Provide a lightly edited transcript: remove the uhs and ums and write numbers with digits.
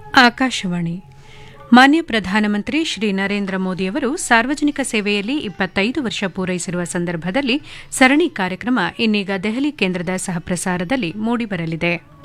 ಆಕಾಶವಾಣಿ ಮಾನ್ಯ ಪ್ರಧಾನಮಂತ್ರಿ ಶ್ರೀ ನರೇಂದ್ರ ಮೋದಿಯವರು ಸಾರ್ವಜನಿಕ ಸೇವೆಯಲ್ಲಿ 25 ವರ್ಷ ಪೂರೈಸಿರುವ ಸಂದರ್ಭದಲ್ಲಿ ಸರಣಿ ಕಾರ್ಯಕ್ರಮ ಇನ್ನೀಗ ದೆಹಲಿ ಕೇಂದ್ರದ ಸಹಪ್ರಸಾರದಲ್ಲಿ ಮೂಡಿಬರಲಿದೆ.